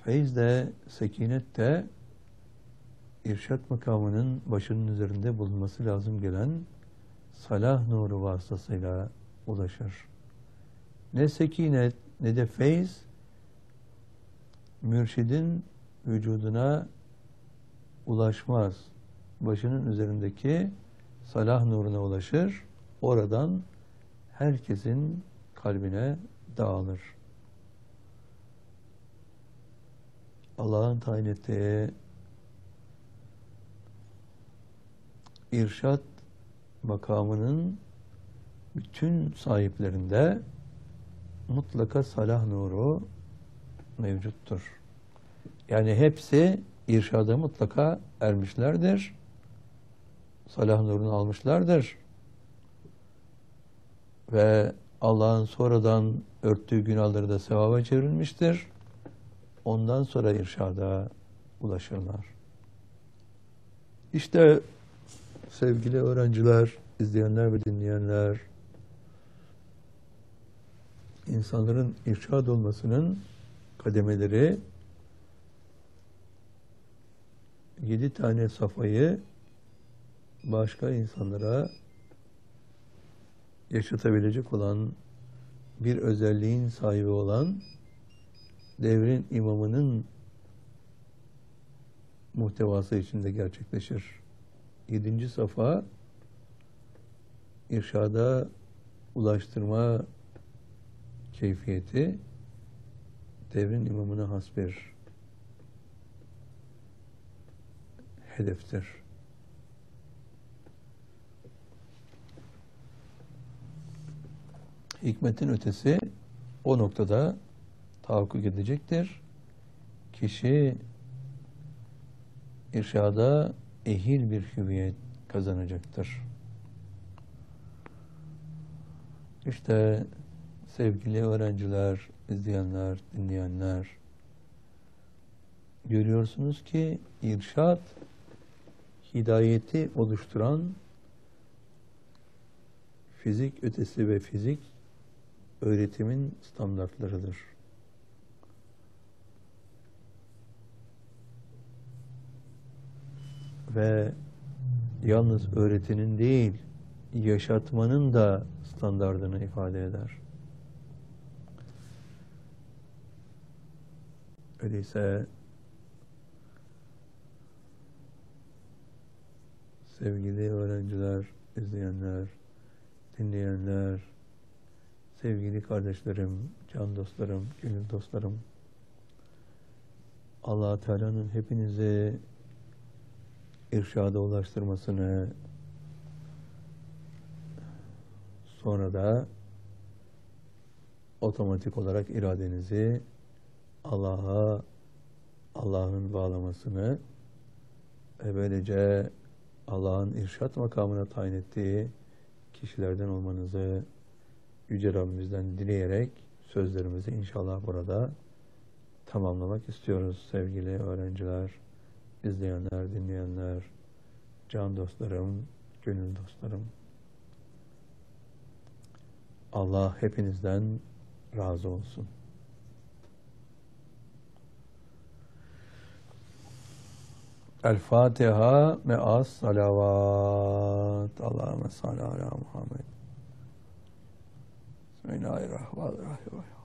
Feyz de, sekinet de irşat makamının başının üzerinde bulunması lazım gelen salah nuru vasıtasıyla ulaşır. Ne sekinet ne de feyz mürşidin vücuduna ulaşmaz. Başının üzerindeki salah nuruna ulaşır. Oradan herkesin kalbine dağılır. Allah'ın tayin ettiği irşat makamının bütün sahiplerinde mutlaka salah nuru mevcuttur. Yani hepsi irşada mutlaka ermişlerdir. Salah nurunu almışlardır. Ve Allah'ın sonradan örttüğü günahları da sevaba çevrilmiştir. Ondan sonra irşada ulaşırlar. İşte sevgili öğrenciler, izleyenler ve dinleyenler, insanların irşad olmasının kademeleri 7 tane safhayı başka insanlara yaşatabilecek olan bir özelliğin sahibi olan devrin imamının muhtevası içinde gerçekleşir. 7. safa irşada ulaştırma keyfiyeti devrin imamına has bir hedeftir. Hikmetin ötesi o noktada tahakkuk edecektir. Kişi irşada ehil bir hüviyet kazanacaktır. İşte sevgili öğrenciler, izleyenler, dinleyenler, görüyorsunuz ki irşad, hidayeti oluşturan fizik ötesi ve fizik öğretimin standartlarıdır. Ve yalnız öğretinin değil, yaşatmanın da standardını ifade eder. Öyleyse sevgili öğrenciler, izleyenler, dinleyenler, sevgili kardeşlerim, can dostlarım, gönül dostlarım, Allah-u Teala'nın hepinizi irşada ulaştırmasını, sonra da otomatik olarak iradenizi Allah'ın bağlamasını ve böylece Allah'ın irşat makamına tayin ettiği kişilerden olmanızı Yüce Rabbimizden dileyerek sözlerimizi inşallah burada tamamlamak istiyoruz sevgili öğrenciler, izleyenler, dinleyenler, can dostlarım, gönül dostlarım. Allah hepinizden razı olsun. El-Fatiha me'as salavat. Allahümme salli ala Muhammed. Bismillahirrahmanirrahim.